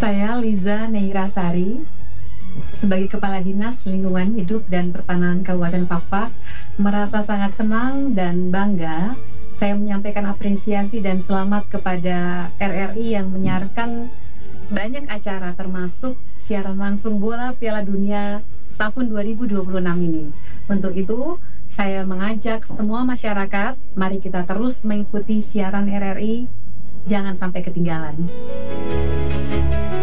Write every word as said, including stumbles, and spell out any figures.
Saya Liza Neirasari, sebagai Kepala Dinas Lingkungan Hidup dan Pertanahan Kabupaten Pakpak, merasa sangat senang dan bangga saya menyampaikan apresiasi dan selamat kepada R R I yang menyiarkan banyak acara termasuk siaran langsung bola Piala Dunia tahun dua ribu dua puluh enam ini. Untuk itu, saya mengajak semua masyarakat, mari kita terus mengikuti siaran R R I, jangan sampai ketinggalan.